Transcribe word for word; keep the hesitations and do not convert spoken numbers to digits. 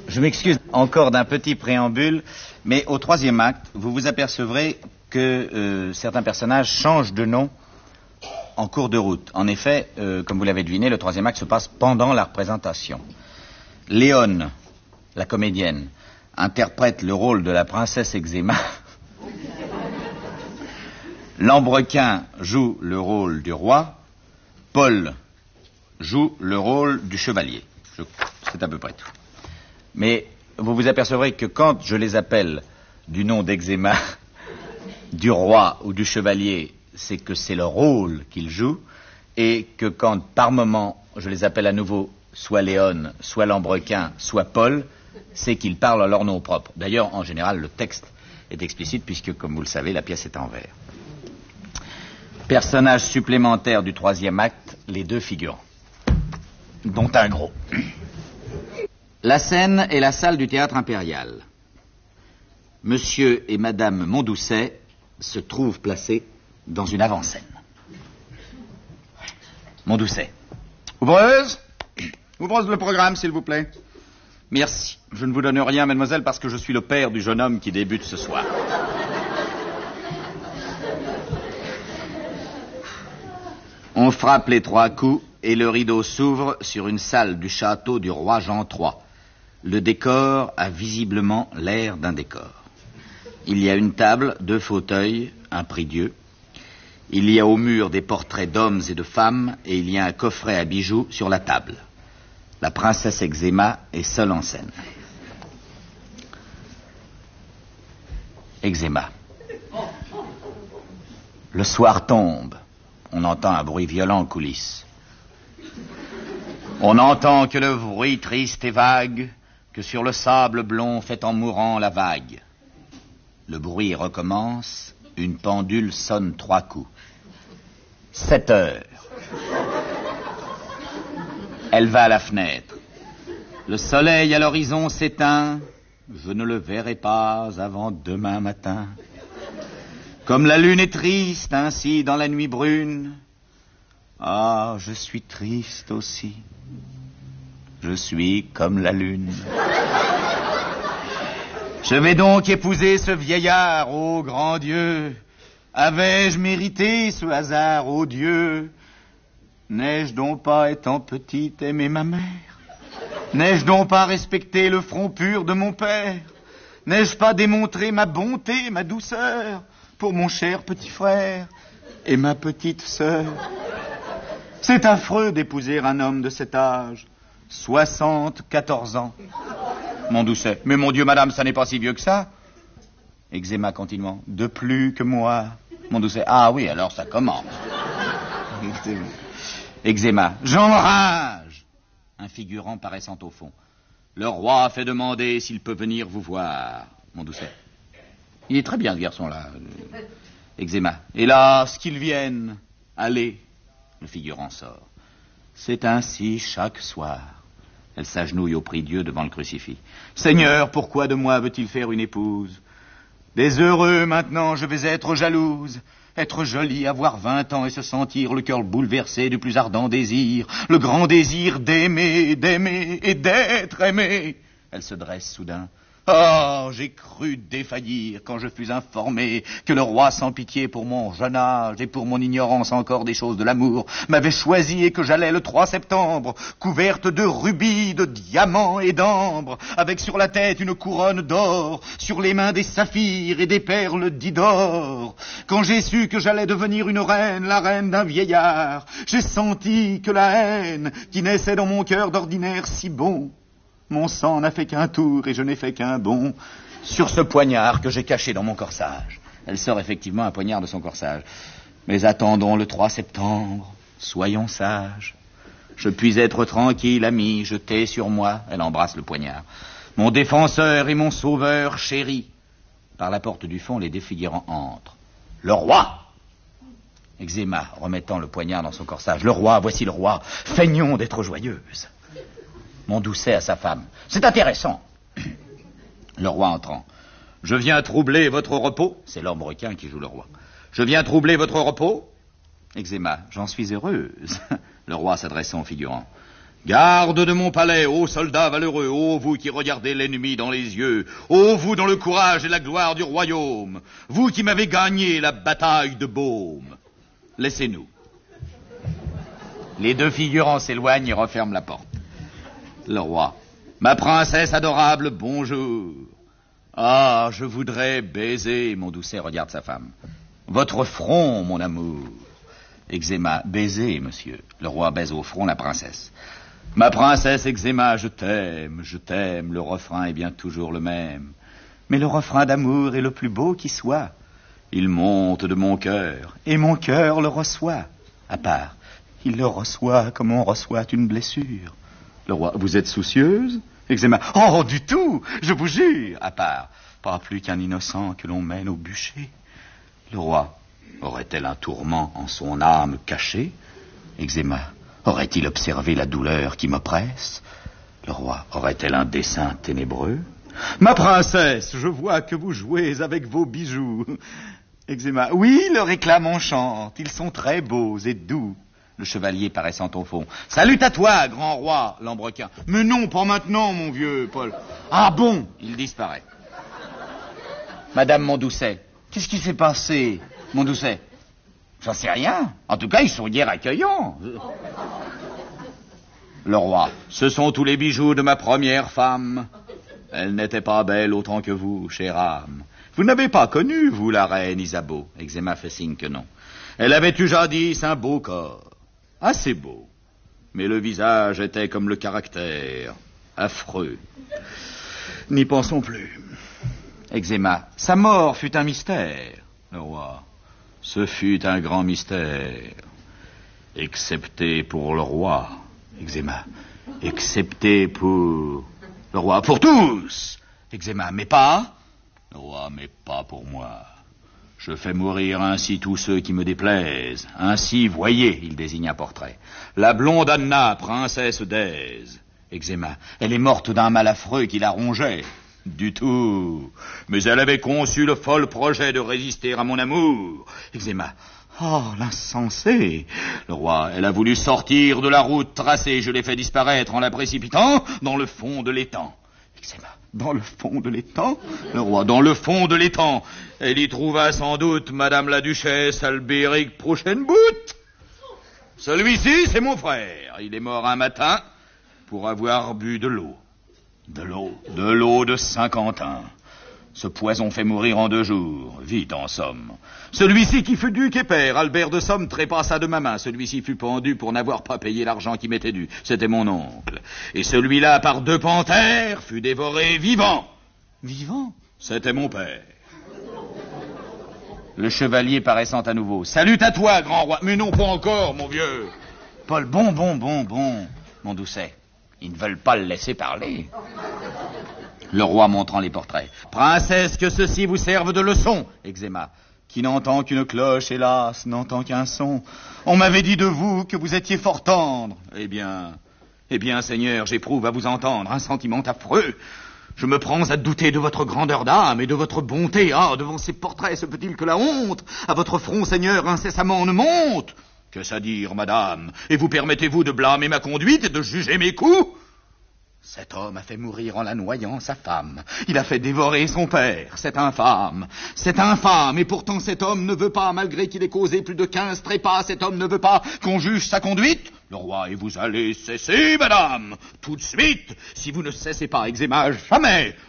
Je m'excuse encore d'un petit préambule, mais au troisième acte, vous vous apercevrez que euh, certains personnages changent de nom en cours de route. En effet, euh, comme vous l'avez deviné, le troisième acte se passe pendant la représentation. Léone, la comédienne, interprète le rôle de la princesse Eczéma. Lambrequin joue le rôle du roi. Paul joue le rôle du chevalier. Je... C'est à peu près tout. Mais vous vous apercevrez que quand je les appelle du nom d'Eczéma, du roi ou du chevalier, c'est que c'est le rôle qu'ils jouent, et que quand par moment je les appelle à nouveau soit Léone, soit Lambrequin, soit Paul, c'est qu'ils parlent à leur nom propre. D'ailleurs, en général, le texte est explicite puisque, comme vous le savez, la pièce est en vers. Personnage supplémentaire du troisième acte, les deux figurants, dont un gros. La scène est la salle du théâtre impérial. Monsieur et Madame Mondoucet se trouvent placés dans une avant-scène. Mondoucet. Ouvreuse, ouvreuse le programme, s'il vous plaît. Merci. Je ne vous donne rien, mademoiselle, parce que je suis le père du jeune homme qui débute ce soir. On frappe les trois coups et le rideau s'ouvre sur une salle du château du roi Jean trois. Le décor a visiblement l'air d'un décor. Il y a une table, deux fauteuils, un prie-dieu. Il y a au mur des portraits d'hommes et de femmes et il y a un coffret à bijoux sur la table. La princesse Eczéma est seule en scène. Eczéma. Le soir tombe. On entend un bruit violent en coulisses. On n'entend que le bruit triste et vague que sur le sable blond fait en mourant la vague. Le bruit recommence, une pendule sonne trois coups. Sept heures. Elle va à la fenêtre. Le soleil à l'horizon s'éteint. Je ne le verrai pas avant demain matin. Comme la lune est triste, ainsi dans la nuit brune. Ah, je suis triste aussi. Je suis comme la lune. Je vais donc épouser ce vieillard, ô grand Dieu. Avais-je mérité ce hasard, ô Dieu? N'ai-je donc pas, étant petite, aimé ma mère? N'ai-je donc pas respecté le front pur de mon père? N'ai-je pas démontré ma bonté, ma douceur pour mon cher petit frère et ma petite sœur? C'est affreux d'épouser un homme de cet âge. Soixante-quatorze ans. Mondoucet. Mais mon Dieu, madame, ça n'est pas si vieux que ça. Eczéma continuant. De plus que moi. Mondoucet. Ah oui, alors ça commence. Eczéma. J'enrage. Un figurant paraissant au fond. Le roi fait demander s'il peut venir vous voir. Mondoucet. Il est très bien, ce garçon-là. Eczéma. Hélas, qu'il vienne. Allez. Le figurant sort. C'est ainsi chaque soir. Elle s'agenouille au prie-dieu devant le crucifix. Seigneur, pourquoi de moi veut-il faire une épouse? Des heureux, maintenant, je vais être jalouse. Être jolie, avoir vingt ans et se sentir le cœur bouleversé du plus ardent désir. Le grand désir d'aimer, d'aimer et d'être aimé. Elle se dresse soudain. Oh, j'ai cru défaillir quand je fus informé que le roi sans pitié pour mon jeune âge et pour mon ignorance encore des choses de l'amour m'avait choisi et que j'allais le trois septembre, couverte de rubis, de diamants et d'ambre, avec sur la tête une couronne d'or, sur les mains des saphirs et des perles d'Idor. Quand j'ai su que j'allais devenir une reine, la reine d'un vieillard, j'ai senti que la haine qui naissait dans mon cœur d'ordinaire si bon, mon sang n'a fait qu'un tour et je n'ai fait qu'un bond sur ce poignard que j'ai caché dans mon corsage. Elle sort effectivement un poignard de son corsage. Mais attendons le trois septembre. Soyons sages. Je puis être tranquille, ami, jeté sur moi. Elle embrasse le poignard. Mon défenseur et mon sauveur chéri. Par la porte du fond, les deux figurants entrent. Le roi! Eczéma, remettant le poignard dans son corsage. Le roi, voici le roi. Feignons d'être joyeuses. Mondoucet à sa femme. C'est intéressant. Le roi entrant. Je viens troubler votre repos. C'est Lambrequin qui joue le roi. Je viens troubler votre repos. Eczéma. J'en suis heureuse. Le roi s'adressant au figurant. Garde de mon palais, ô soldats valeureux, ô vous qui regardez l'ennemi dans les yeux, ô vous dont le courage et la gloire du royaume, vous qui m'avez gagné la bataille de Baume. Laissez-nous. Les deux figurants s'éloignent et referment la porte. Le roi. Ma princesse adorable, bonjour. Ah, je voudrais baiser, mon doucet regarde sa femme. Votre front, mon amour. Eczéma, baiser, monsieur. Le roi baise au front la princesse. Ma princesse Eczéma, je t'aime, je t'aime. Le refrain est bien toujours le même. Mais le refrain d'amour est le plus beau qui soit. Il monte de mon cœur, et mon cœur le reçoit. À part, il le reçoit comme on reçoit une blessure. Le roi, vous êtes soucieuse? Eczéma, oh, du tout, je vous jure. À part, pas plus qu'un innocent que l'on mène au bûcher. Le roi, aurait-elle un tourment en son âme cachée? Eczéma, aurait-il observé la douleur qui m'oppresse? Le roi, aurait-elle un dessein ténébreux? Ma princesse, je vois que vous jouez avec vos bijoux. Eczéma, oui, le réclame enchante, ils sont très beaux et doux. Le chevalier paraissant au fond. Salut à toi, grand roi, Lambrequin. Mais non, pas maintenant, mon vieux Paul. Ah bon? Il disparaît. Madame Mondoucet, qu'est-ce qui s'est passé, Mondoucet? J'en sais rien. En tout cas, ils sont hier accueillants. Le roi, ce sont tous les bijoux de ma première femme. Elle n'était pas belle autant que vous, chère âme. Vous n'avez pas connu, vous, la reine Isabeau? Eczéma fait signe que non. Elle avait eu jadis un beau corps. Assez beau. Mais le visage était comme le caractère. Affreux. N'y pensons plus. Eczéma, sa mort fut un mystère. Le roi, ce fut un grand mystère. Excepté pour le roi. Eczéma, excepté pour... Le roi, pour tous. Eczéma, mais pas... Le roi, mais pas pour moi. Je fais mourir ainsi tous ceux qui me déplaisent. Ainsi, voyez, il désigne un portrait. La blonde Anna, princesse d'Aise. Eczéma, elle est morte d'un mal affreux qui la rongeait. Du tout. Mais elle avait conçu le fol projet de résister à mon amour. Eczéma, oh, l'insensé. Le roi, elle a voulu sortir de la route tracée. Je l'ai fait disparaître en la précipitant dans le fond de l'étang. Eczéma, dans le fond de l'étang? Le roi, dans le fond de l'étang. Elle y trouva sans doute Madame la Duchesse Albéric Prochaine-Boute. Celui-ci, c'est mon frère. Il est mort un matin pour avoir bu de l'eau. De l'eau, de l'eau de Saint-Quentin. Ce poison fait mourir en deux jours, vite en somme. Celui-ci qui fut duc et père, Albert de Somme, trépassa de ma main. Celui-ci fut pendu pour n'avoir pas payé l'argent qui m'était dû. C'était mon oncle. Et celui-là, par deux panthères, fut dévoré vivant. Vivant? C'était mon père. Le chevalier paraissant à nouveau. Salut à toi, grand roi. Mais non, pas encore, mon vieux. Paul, bon, bon, bon, bon, mon doucet. Ils ne veulent pas le laisser parler. Le roi montrant les portraits. Princesse, que ceci vous serve de leçon. Eczéma, qui n'entend qu'une cloche, hélas, n'entend qu'un son. On m'avait dit de vous que vous étiez fort tendre. Eh bien, eh bien, Seigneur, j'éprouve à vous entendre un sentiment affreux. Je me prends à douter de votre grandeur d'âme et de votre bonté. Ah, devant ces portraits, se peut-il que la honte à votre front, Seigneur, incessamment ne monte? Qu'est-ce à dire, madame? Et vous permettez-vous de blâmer ma conduite et de juger mes coups? Cet homme a fait mourir en la noyant sa femme. Il a fait dévorer son père. C'est infâme. C'est infâme. Et pourtant cet homme ne veut pas, malgré qu'il ait causé plus de quinze trépas, cet homme ne veut pas qu'on juge sa conduite. Le roi, et vous allez cesser, madame, tout de suite. Si vous ne cessez pas, Eczéma, jamais